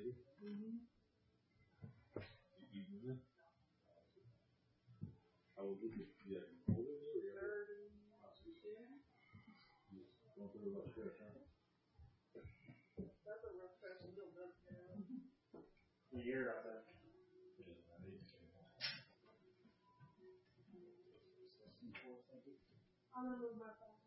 I will give you, yeah, older than you, or 30. Don't feel about stress, huh? That's a rough stretch until done. A year, I think. I'm gonna move my phone.